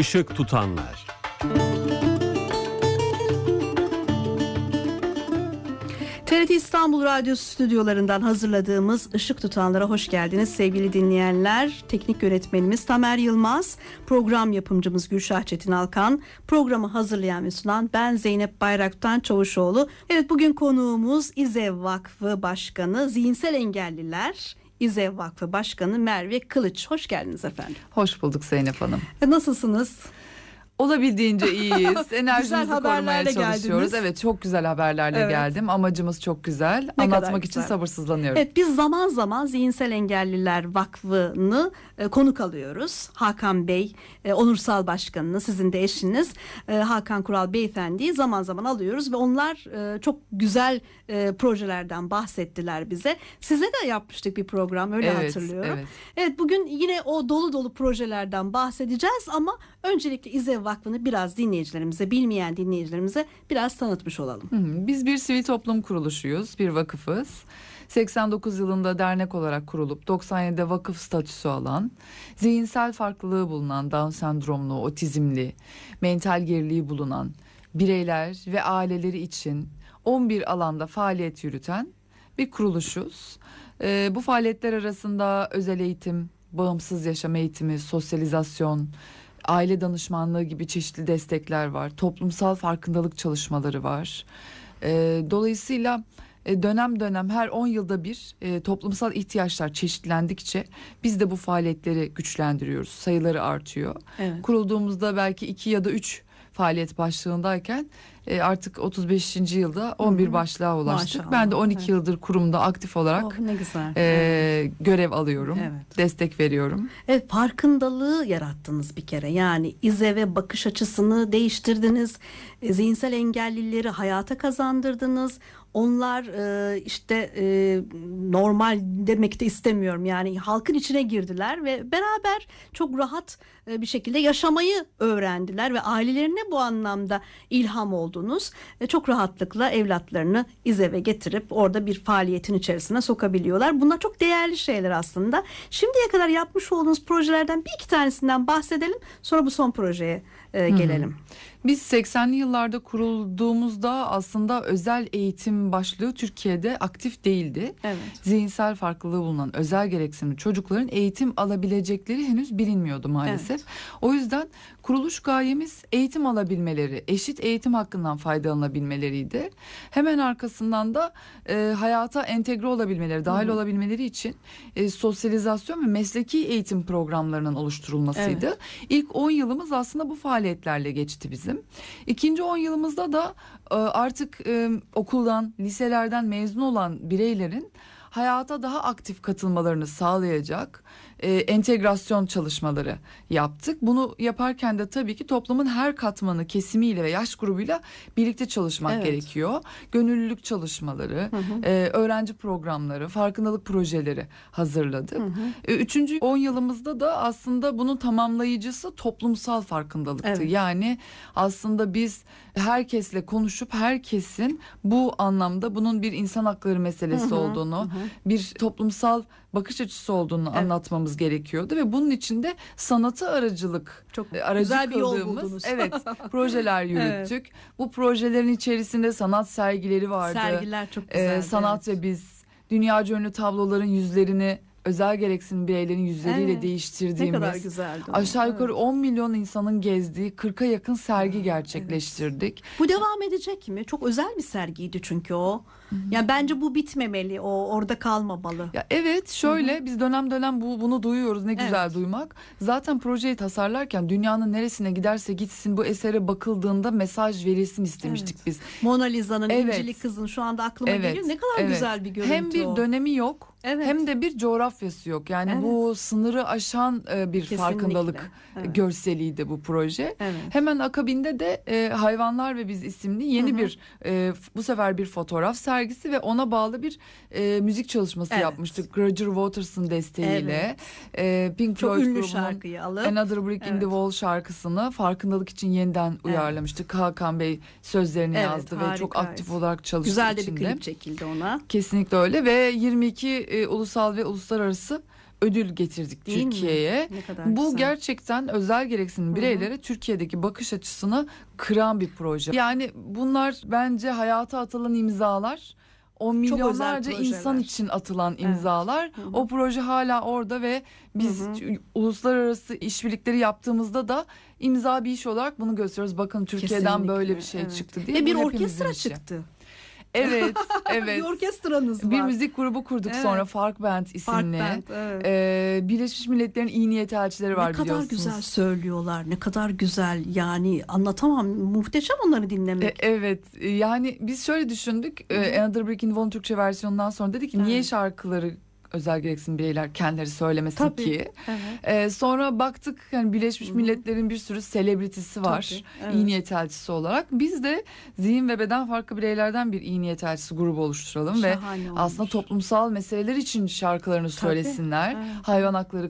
Işık tutanlar. TRT İstanbul Radyosu stüdyolarından hazırladığımız Işık Tutanlar'a hoş geldiniz sevgili dinleyenler. Teknik yönetmenimiz Tamer Yılmaz, program yapımcımız Gülşah Çetin Alkan, programı hazırlayan ve sunan ben Zeynep Bayraktar Çavuşoğlu. Evet, bugün konuğumuz İZEV Vakfı Başkanı, Zihinsel Engelliler İZEV Vakfı Başkanı Merve Kılıç. Hoş geldiniz efendim. Hoş bulduk Zeynep Hanım. Nasılsınız? Olabildiğince iyiyiz. Enerjimizi korumaya çalışıyoruz. Geldiniz. Evet, çok güzel haberlerle geldim. Amacımız çok güzel. Anlatmak için sabırsızlanıyorum. Evet, biz zaman zaman Zihinsel Engelliler Vakfı'nı konuk alıyoruz. Hakan Bey, onursal başkanını, sizin de eşiniz Hakan Kural Beyefendi'yi zaman zaman alıyoruz ve onlar çok güzel projelerden bahsettiler bize. Size de yapmıştık bir program, öyle hatırlıyorum. Evet, bugün yine o dolu dolu projelerden bahsedeceğiz ama öncelikle İZEV Vakfı'nı biraz dinleyicilerimize, bilmeyen dinleyicilerimize biraz tanıtmış olalım. Biz bir sivil toplum kuruluşuyuz, bir vakıfız. 89 yılında dernek olarak kurulup 97'de vakıf statüsü alan, zihinsel farklılığı bulunan, Down sendromlu, otizmli, mental geriliği bulunan bireyler ve aileleri için 11 alanda faaliyet yürüten bir kuruluşuz. Bu faaliyetler arasında özel eğitim, bağımsız yaşam eğitimi, sosyalizasyon, aile danışmanlığı gibi çeşitli destekler var. Toplumsal farkındalık çalışmaları var. Dolayısıyla dönem dönem her 10 yılda bir toplumsal ihtiyaçlar çeşitlendikçe biz de bu faaliyetleri güçlendiriyoruz. Sayıları artıyor. Evet. Kurulduğumuzda belki 2 ya da 3 faaliyet başlığındayken artık 35. yılda 11 başlığa ulaştık. Maşallah, ben de 12 yıldır kurumda aktif olarak ne güzel. görev alıyorum. Destek veriyorum. Evet, farkındalığı yarattınız bir kere. Yani İZEV'e bakış açısını değiştirdiniz. Zihinsel engellileri hayata kazandırdınız. Onlar normal demek de istemiyorum. Yani halkın içine girdiler ve beraber çok rahat bir şekilde yaşamayı öğrendiler ve ailelerine bu anlamda ilham oldunuz. Çok rahatlıkla evlatlarını İZEV'e getirip orada bir faaliyetin içerisine sokabiliyorlar. Bunlar çok değerli şeyler aslında. Şimdiye kadar yapmış olduğunuz projelerden bir iki tanesinden bahsedelim. Sonra bu son projeye gelelim. Biz 80'li yıllarda kurulduğumuzda aslında özel eğitim başlığı Türkiye'de aktif değildi. Evet. Zihinsel farklılığı bulunan özel gereksinimli çocukların eğitim alabilecekleri henüz bilinmiyordu maalesef. Evet. O yüzden kuruluş gayemiz eğitim alabilmeleri, eşit eğitim hakkından faydalanabilmeleriydi. Hemen arkasından da hayata entegre olabilmeleri, dahil olabilmeleri için sosyalizasyon ve mesleki eğitim programlarının oluşturulmasıydı. Evet. İlk 10 yılımız aslında bu faaliyetlerle geçti bizim. İkinci 10 yılımızda da artık okuldan, liselerden mezun olan bireylerin hayata daha aktif katılmalarını sağlayacak entegrasyon çalışmaları yaptık. Bunu yaparken de tabii ki toplumun her katmanı, kesimiyle ve yaş grubuyla birlikte çalışmak gerekiyor. Gönüllülük çalışmaları, öğrenci programları, farkındalık projeleri hazırladık. Üçüncü 10 yılımızda da aslında bunun tamamlayıcısı toplumsal farkındalıktı. Evet. Yani aslında biz herkesle konuşup herkesin bu anlamda bunun bir insan hakları meselesi olduğunu, bir toplumsal bakış açısı olduğunu anlatmamız gerekiyordu ve bunun için de sanatı aracılık, çok güzel bir yol buldunuz. Projeler yürüttük. Bu projelerin içerisinde sanat sergileri vardı. Sergiler çok güzeldi. Sanat ve biz dünyaca ünlü tabloların yüzlerini özel gereksinim bireylerin yüzleriyle değiştirdiğimiz, ne kadar güzeldi o. Aşağı yukarı 10 milyon insanın gezdiği 40'a yakın sergi gerçekleştirdik. Bu devam edecek mi? Çok özel bir sergiydi çünkü o. Yani bence bu bitmemeli, o orada kalmamalı. Ya evet, şöyle biz dönem dönem bunu duyuyoruz, ne güzel duymak. Zaten projeyi tasarlarken dünyanın neresine giderse gitsin bu esere bakıldığında mesaj verilsin istemiştik biz. Mona Lisa'nın, İncili Kız'ın şu anda aklıma geliyor. Ne kadar güzel bir görüntü. Hem bir dönemi yok, hem de bir coğrafyası yok. Yani bu sınırı aşan bir farkındalık görseliydi bu proje. Evet. Hemen akabinde de Hayvanlar ve Biz isimli yeni bir bu sefer bir fotoğraf sergisi ve ona bağlı bir müzik çalışması yapmıştık. Roger Waters'ın desteğiyle. Pink çok Floyd ünlü şarkıyı alıp Another Brick in the Wall şarkısını farkındalık için yeniden uyarlamıştık. Hakan Bey sözlerini yazdı ve çok aktif olarak çalıştı. Güzel de içinde. bir klip çekildi ona. Kesinlikle öyle ve 22 ulusal ve uluslararası ödül getirdik Değil mi? Türkiye'ye. Ne kadar Bu güzel. gerçekten özel gereksinim bireylere Türkiye'deki bakış açısını kıran bir proje. Yani bunlar bence hayata atılan imzalar. O milyonlarca insan için atılan imzalar. Evet. O proje hala orada ve biz uluslararası işbirlikleri yaptığımızda da imza bir iş olarak bunu gösteriyoruz. Bakın Türkiye'den Kesinlikle, böyle bir şey çıktı diye. Ve bir Bu hepimizin orkestra işi. çıktı. Evet, evet. Bir orkestranız var. Bir müzik grubu kurduk sonra Fark Band isimli. Fark Band, Birleşmiş Milletler'in iyi niyet elçileri var biliyorsunuz. Ne kadar güzel söylüyorlar, ne kadar güzel, yani anlatamam, muhteşem onları dinlemek. Evet, yani biz şöyle düşündük. Another Brick in the Wall Türkçe versiyonundan sonra dedik ki niye şarkıları özel gereksinim bireyler kendileri söylemesin ki? Evet. Sonra baktık yani Birleşmiş Milletler'in bir sürü selebritisi var iyi niyet elçisi olarak. Biz de zihin ve beden farklı bireylerden bir iyi niyet elçisi grubu oluşturalım. Şahane ve olmuş. Aslında toplumsal meseleler için şarkılarını söylesinler. Hayvan hakları